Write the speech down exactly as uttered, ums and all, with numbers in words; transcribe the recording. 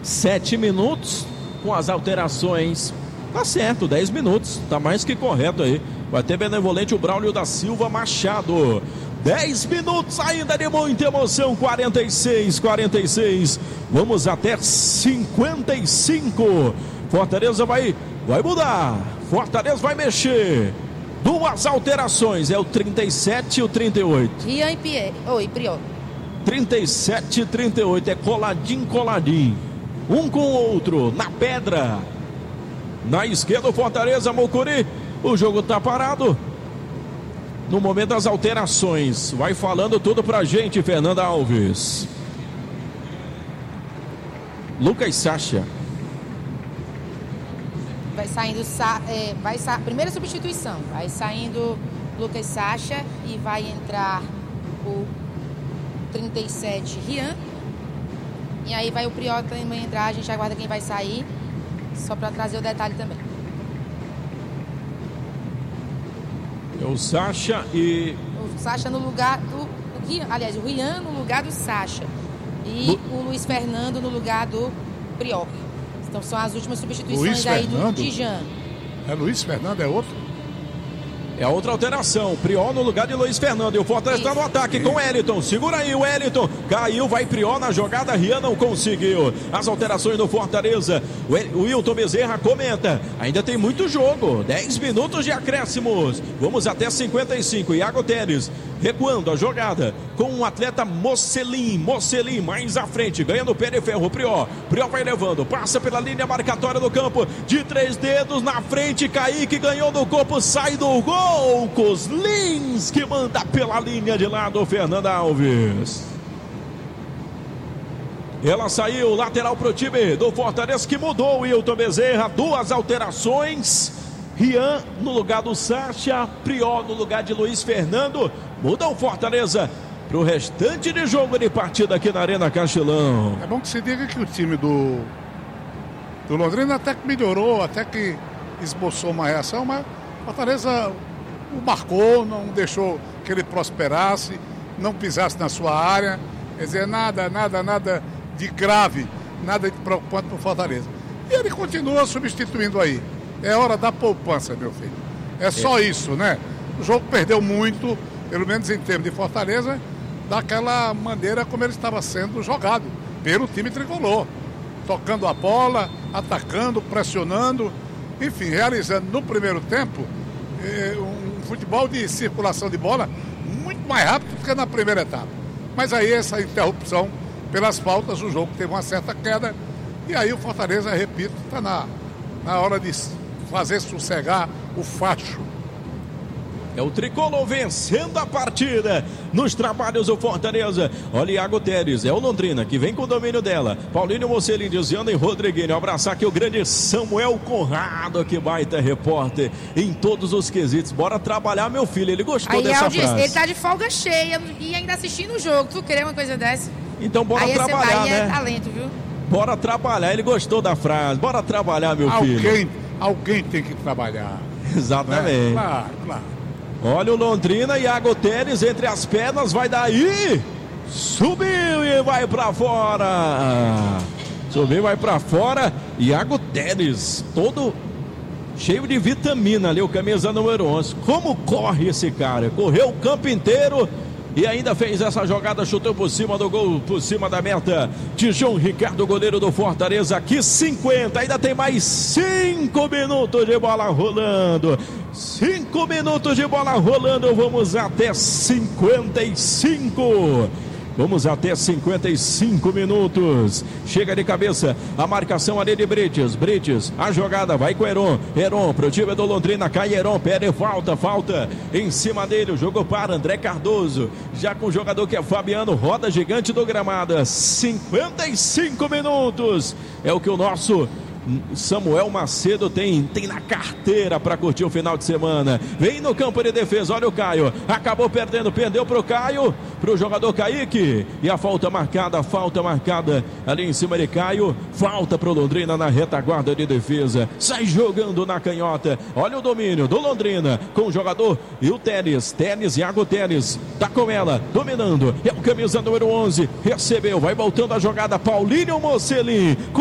sete minutos com as alterações. Tá certo, dez minutos, tá mais que correto aí. Vai ter benevolente o Braulio da Silva Machado. dez minutos ainda de muita emoção, quarenta e seis, quarenta e seis. Vamos até cinquenta e cinco. Fortaleza vai, vai mudar. Fortaleza vai mexer. Duas alterações, é o trinta e sete e o trinta e oito. Rian e Pierre. Oi, Priol. trinta e sete e trinta e oito, é coladinho, coladinho. Um com o outro, na pedra. Na esquerda o Fortaleza, Mocuri. O jogo tá parado. No momento das alterações, vai falando tudo pra gente, Fernanda Alves. Lucas Sacha. Vai saindo, é, vai sa... primeira substituição, vai saindo Lucas Sacha e vai entrar o trinta e sete, Rian. E aí vai o Priol também entrar, a gente aguarda quem vai sair, só para trazer o detalhe também. É o Sacha e... O Sacha no lugar do, do Rian, aliás, o Rian no lugar do Sacha. E Lu... o Luiz Fernando no lugar do Priol. Então são as últimas substituições Luiz aí Fernando? do Dijan. É Luiz Fernando, é outro? É outra alteração, Priol no lugar de Luiz Fernando. E o Fortaleza está no ataque com o Wellington. Segura aí o Wellington. Caiu, vai Priol na jogada. Rian não conseguiu. As alterações do Fortaleza. O Wilton Bezerra comenta. Ainda tem muito jogo. dez minutos de acréscimos. Vamos até cinquenta e cinco. Iago Teres recuando a jogada com o atleta Mocelin. Mocelin mais à frente. Ganha no pé de ferro. Priol. Priol vai levando. Passa pela linha marcatória do campo. De três dedos na frente. Kaique ganhou no corpo. Sai do gol. Lins que manda pela linha de lado, Fernanda Alves. Ela saiu, lateral pro time do Fortaleza que mudou o Wilton Bezerra. Duas alterações. Rian no lugar do Sacha, Priol no lugar de Luiz Fernando. Muda o Fortaleza pro restante de jogo de partida aqui na Arena Castelão. É bom que se diga que o time do, do Londrina até que melhorou, até que esboçou uma reação, mas Fortaleza o marcou, não deixou que ele prosperasse, não pisasse na sua área. Quer dizer, nada, nada, nada de grave, nada de preocupante para o Fortaleza. E ele continua substituindo aí. É hora da poupança, meu filho. É só é. isso, né? O jogo perdeu muito, pelo menos em termos de Fortaleza, daquela maneira como ele estava sendo jogado pelo time tricolor. Tocando a bola, atacando, pressionando, enfim, realizando no primeiro tempo eh, um futebol de circulação de bola muito mais rápido do que na primeira etapa. Mas aí essa interrupção pelas faltas, o jogo teve uma certa queda e aí o Fortaleza, repito, está na, na hora de fazer sossegar o facho. É o tricolor vencendo a partida nos trabalhos do Fortaleza. Olha, Iago Teres, é o Londrina que vem com o domínio dela. Paulinho Mocelin, Diziano e Rodriguinho. Abraçar aqui o grande Samuel Conrado, que baita repórter em todos os quesitos. Bora trabalhar, meu filho. Ele gostou aí, dessa Aldis, frase. ele tá de folga cheia e ainda assistindo o jogo. Tu querer uma coisa dessa? Então bora aí trabalhar, esse, né? Aí é talento, viu? Bora trabalhar. Ele gostou da frase. Bora trabalhar, meu alguém, filho. Alguém tem que trabalhar. Exatamente. É, claro, claro. Olha o Londrina, Iago Teres entre as pernas, vai daí, subiu e vai pra fora, subiu e vai pra fora, Iago Teres, todo cheio de vitamina ali, o camisa número onze, como corre esse cara, correu o campo inteiro e ainda fez essa jogada, chutou por cima do gol, por cima da meta de João Ricardo, goleiro do Fortaleza, aqui cinquenta, ainda tem mais cinco minutos de bola rolando. Cinco minutos de bola rolando, vamos até cinquenta e cinco. Vamos até cinquenta e cinco minutos. Chega de cabeça a marcação ali de Brites. Brites, a jogada vai com Heron. Heron pro time do Londrina. Cai Heron, pede falta, falta em cima dele. O jogo para André Cardoso. Já com o jogador que é Fabiano, roda gigante do gramado. cinquenta e cinco minutos. É o que o nosso Samuel Macedo tem, tem na carteira para curtir o final de semana. Vem no campo de defesa, olha o Caio, acabou perdendo, perdeu pro Caio, pro jogador Kaique, e a falta marcada, a falta marcada ali em cima de Caio, falta pro Londrina na retaguarda de defesa, sai jogando na canhota, olha o domínio do Londrina, com o jogador e o Teres, Teres, Iago Teres, tá com ela, dominando, é o camisa número onze, recebeu, vai voltando a jogada, Paulinho Mocelin,